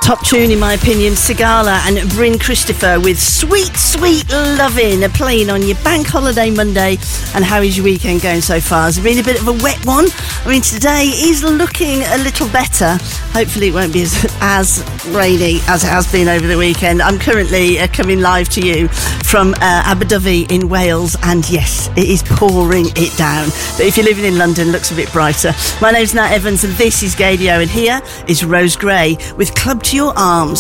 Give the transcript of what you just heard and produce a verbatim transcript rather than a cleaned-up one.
Top tune, in my opinion, Sigala and Bryn Christopher with Sweet, Sweet Lovin', playing on your bank holiday Monday. And how is your weekend going so far? Has it been a bit of a wet one? I mean, today is looking a little better. Hopefully it won't be as, as rainy as it has been over the weekend. I'm currently uh, coming live to you from uh, Abu Dhabi in Wales, and yes, it is pouring it down. But if you're living in London, it looks a bit brighter. My name's Nat Evans and this is Gadio, and here is Rose Gray with Club to Your Arms.